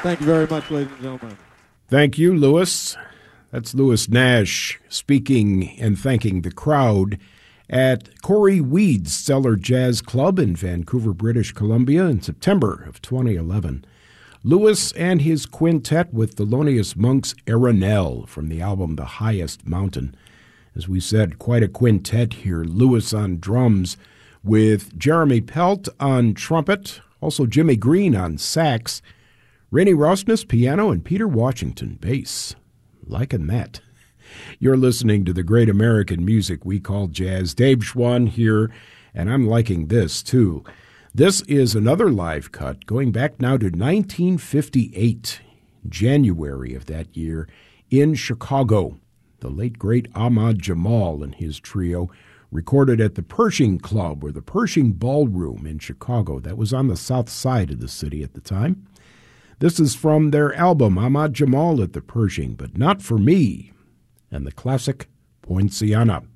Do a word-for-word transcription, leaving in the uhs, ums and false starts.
Thank you very much, ladies and gentlemen. Thank you, Louis. That's Louis Nash speaking and thanking the crowd at Corey Weed's Cellar Jazz Club in Vancouver, British Columbia in September of twenty eleven. Louis and his quintet with Thelonious Monk's Arenelle from the album The Highest Mountain. As we said, quite a quintet here. Louis on drums with Jeremy Pelt on trumpet, also Jimmy Green on sax, Rainey Rosnes piano, and Peter Washington bass. Liking that. You're listening to the great American music we call jazz. Dave Schwann here, and I'm liking this too. This is another live cut going back now to nineteen fifty-eight, January of that year, in Chicago. The late, great Ahmad Jamal and his trio recorded at the Pershing Club, or the Pershing Ballroom in Chicago. That was on the south side of the city at the time. This is from their album, Ahmad Jamal at the Pershing, but Not For Me, and the classic Poinciana.